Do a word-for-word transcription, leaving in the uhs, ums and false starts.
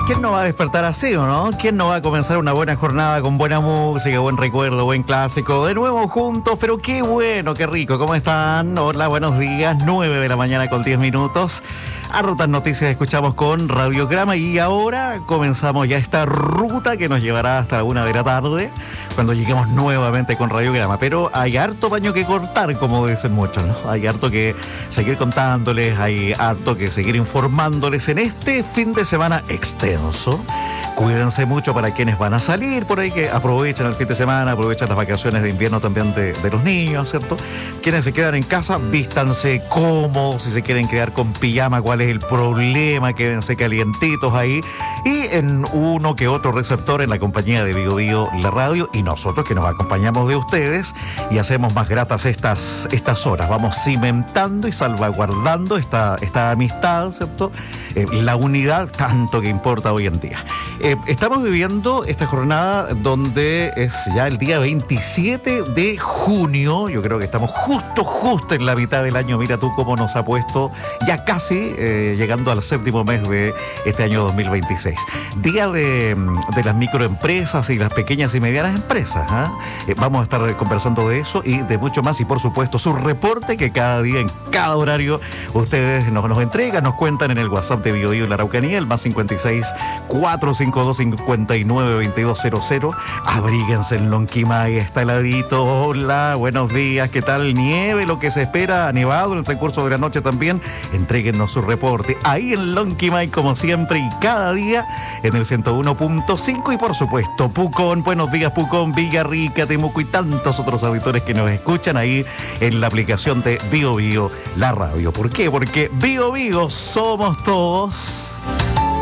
¿Quién no va a despertar así, o no? ¿Quién no va a comenzar una buena jornada con buena música, buen recuerdo, buen clásico? De nuevo juntos, pero qué bueno, qué rico. ¿Cómo están? Hola, buenos días. nueve de la mañana con diez minutos. Hartas noticias escuchamos con Radiograma y ahora comenzamos ya esta ruta que nos llevará hasta la una de la tarde cuando lleguemos nuevamente con Radiograma. Pero hay harto paño que cortar, como dicen muchos, ¿no? Hay harto que seguir contándoles, hay harto que seguir informándoles en este fin de semana extenso. Cuídense mucho para quienes van a salir por ahí, que aprovechen el fin de semana, aprovechen las vacaciones de invierno también de, de los niños, ¿cierto? Quienes se quedan en casa, vístanse cómodos, si se quieren quedar con pijama, ¿cuál es el problema? Quédense calientitos ahí. Y en uno que otro receptor en la compañía de Bio Bio, la radio, y nosotros que nos acompañamos de ustedes y hacemos más gratas estas, estas horas. Vamos cimentando y salvaguardando esta, esta amistad, ¿cierto? Eh, la unidad tanto que importa hoy en día. Eh, estamos viviendo esta jornada donde es ya el día veintisiete de junio. Yo creo que estamos justo, justo en la mitad del año. Mira tú cómo nos ha puesto ya casi eh, llegando al séptimo mes de este año dos mil veintiséis. Día de, de las microempresas y las pequeñas y medianas empresas. ¿eh? Eh, vamos a estar conversando de eso y de mucho más. Y por supuesto su reporte que cada día, en cada horario, ustedes nos, nos entregan, nos cuentan en el WhatsApp de Bio Bio en la Araucanía, el más cincuenta y seis, cuatro cinco dos, cincuenta y nueve, veintidós cero cero. Abríguense en Lonquimay, está heladito. Hola, buenos días, ¿qué tal? Nieve, lo que se espera, ha nevado en el transcurso de la noche también. Entréguennos su reporte ahí en Lonquimay, como siempre, y cada día en el ciento uno punto cinco. Y por supuesto, Pucón, buenos días, Pucón, Villarrica, Temuco y tantos otros auditores que nos escuchan ahí en la aplicación de Bio Bio, la radio. ¿Por qué? Porque Bio Bio somos todos.